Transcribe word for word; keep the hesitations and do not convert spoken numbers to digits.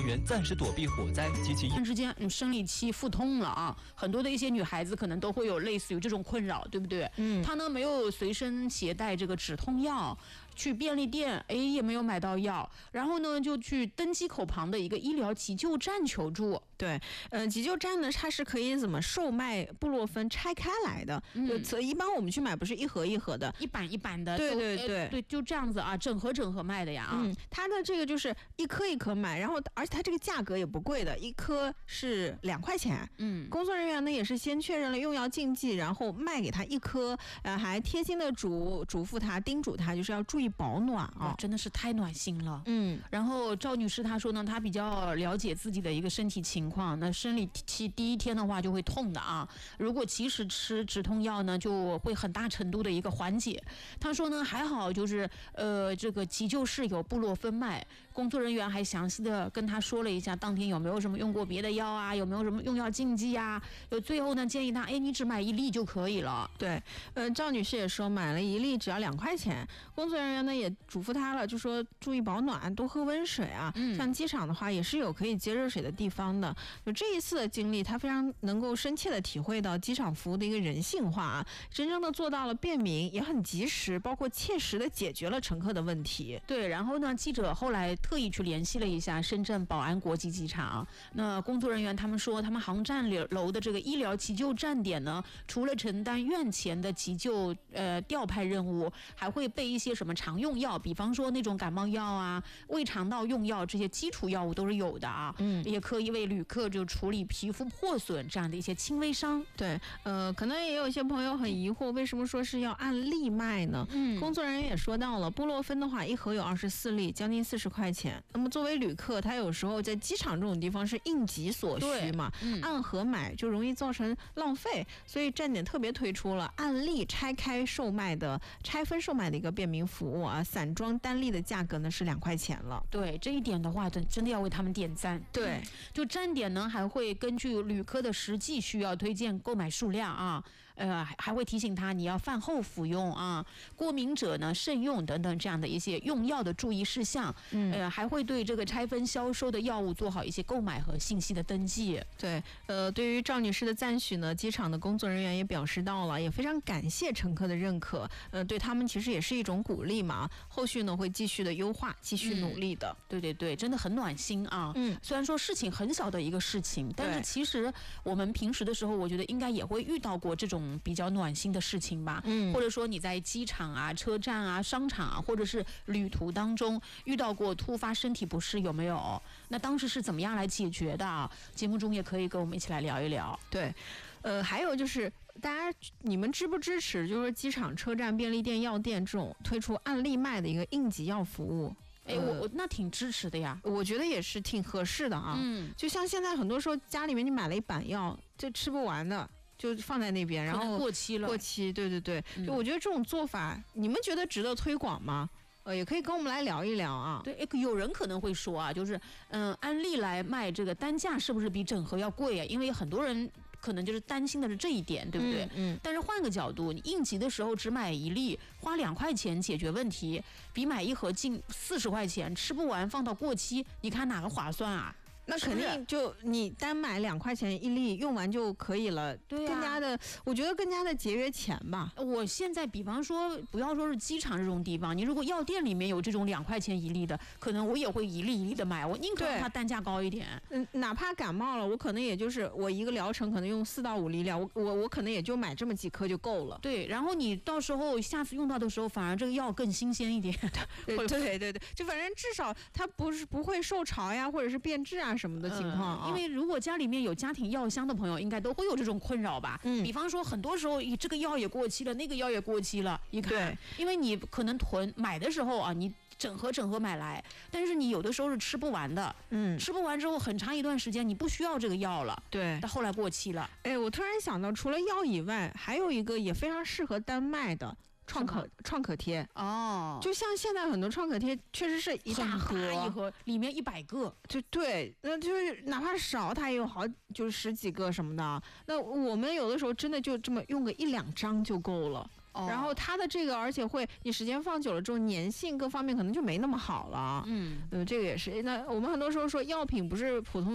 员暂时躲避火灾及其之间生理期腹痛了啊，很多的一些女孩子可能都会有类似于这种困扰，对不对？嗯，她呢没有随身携带这个止痛药，去便利店哎也没有买到药，然后呢就去登机口旁的一个医疗急救站求助。 对，呃，急救站呢，它是可以怎么售卖布洛芬拆开来的，嗯，所以一般我们去买不是一盒一盒的， 一板一板的， 对对对、 呃、对，就这样子啊，整盒整盒卖的呀啊。 嗯，它的这个就是一颗一颗买，然后而且它这个价格也不贵的，一颗是两块钱。嗯，工作人员呢也是先确认了用药禁忌，然后卖给他一颗，呃，还贴心的嘱嘱咐他、叮嘱他，就是要注意保暖啊， 真的是太暖心了。 嗯， 然后赵女士她说呢，她比较了解自己的一个身体情况，那生理期第一天的话就会痛的啊，如果及时吃止痛药呢，就会很大程度的一个缓解。她说呢，还好就是呃这个急救室有布洛芬卖，工作人员还详细的跟她说了一下当天有没有什么用过别的药啊，有没有什么用药禁忌啊，有最后呢建议她，哎，你只买一粒就可以了。 对，呃，赵女士也说买了一粒只要两块钱，工作人员呢也嘱咐她了，就说注意保暖，多喝温水啊。嗯，像机场的话也是有可以接热水的地方的。就这一次的经历，她非常能够深切的体会到机场服务的一个人性化啊，真正的做到了便民，也很及时，包括切实的解决了乘客的问题。 对，然后呢，记者后来特意去联系了一下深圳宝安国际机场，那工作人员他们说，他们航站楼的这个医疗急救站点呢，除了承担院前的急救呃调派任务，还会备一些什么常用药，比方说那种感冒药啊、胃肠道用药，这些基础药物都是有的啊。嗯，也可以为旅客就处理皮肤破损这样的一些轻微伤。 对，呃，可能也有些朋友很疑惑，为什么说是要按粒卖呢？嗯，工作人员也说到了，布洛芬的话，一盒有二十四粒，将近四十块钱。那么作为旅客，他有时候在机场这种地方是应急所需嘛，嗯、按盒买就容易造成浪费，所以站点特别推出了按粒拆开售卖的、拆分售卖的一个便民服务啊。散装单粒的价格呢是两块钱了。 对，这一点的话，真真的要为他们点赞。 对， 嗯、就站点呢还会根据旅客的实际需要推荐购买数量啊，呃，还会提醒他你要饭后服用啊，过敏者呢慎用等等这样的一些用药的注意事项。嗯，呃，还会对这个拆分销售的药物做好一些购买和信息的登记。 对，呃，对于赵女士的赞许呢，机场的工作人员也表示到了，也非常感谢乘客的认可，呃，对他们其实也是一种鼓励嘛。后续呢会继续的优化，继续努力的。 嗯、对对对，真的很暖心啊。嗯，虽然说事情很小的一个事情，但是其实我们平时的时候，我觉得应该也会遇到过这种比较暖心的事情吧。嗯，或者说你在机场啊、车站啊、商场啊，或者是旅途当中遇到过突发身体不适，有没有？那当时是怎么样来解决的啊？节目中也可以跟我们一起来聊一聊。 对，呃，还有就是大家你们支不支持，就是机场、车站、便利店、药店这种推出按粒卖的一个应急药服务？ 哎，我我那挺支持的呀， 我觉得也是挺合适的啊。嗯，就像现在很多时候家里面你买了一板药，就吃不完的。就放在那边，然后过期了。 过期，对对对，就我觉得这种做法，你们觉得值得推广吗？呃，也可以跟我们来聊一聊啊。 对，有人可能会说啊，就是嗯，按粒来卖这个单价是不是比整盒要贵啊？因为很多人可能就是担心的是这一点，对不对？嗯。嗯但是换个角度，你应急的时候只买一粒，花两块钱解决问题，比买一盒近四十块钱吃不完放到过期，你看哪个划算啊？ 那肯定就你单买两块钱一粒，用完就可以了。对呀、啊，更加的，我觉得更加的节约钱吧。 我现在比方说，不要说是机场这种地方，你如果药店里面有这种两块钱一粒的，可能我也会一粒一粒的买，我宁可让它单价高一点。 嗯，哪怕感冒了，我可能也就是我一个疗程可能用四到五粒药，我我我可能也就买这么几颗就够了。 对，然后你到时候下次用到的时候，反而这个药更新鲜一点。 对对对对，就反正至少它不是不会受潮呀，或者是变质啊。什么的情况、啊嗯、因为如果家里面有家庭药箱的朋友，应该都会有这种困扰吧。嗯，比方说很多时候这个药也过期了，那个药也过期了，一看，对，因为你可能囤买的时候啊，你整盒整盒买来，但是你有的时候是吃不完的，嗯，吃不完之后很长一段时间你不需要这个药了， 对， 但后来过期了。 哎，我突然想到，除了药以外，还有一个也非常适合单卖的。创可创可贴哦，就像现在很多创可贴确实是一大盒， 一盒里面一百个， 就对，那就是哪怕少它也有好就是十几个什么的。那我们有的时候真的就这么用个一两张就够了。 哦、 然后它的这个而且会你时间放久了之后粘性各方面可能就没那么好了。 嗯， 嗯，这个也是。那我们很多时候说药品不是普通